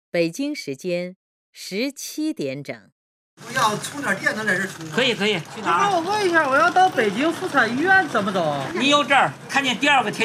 北京时间17点整。 我要充点电能在这充吗？ 可以，去哪儿？ 我问一下，我要到北京妇产医院怎么走？ 你有证儿，看见第2个贴。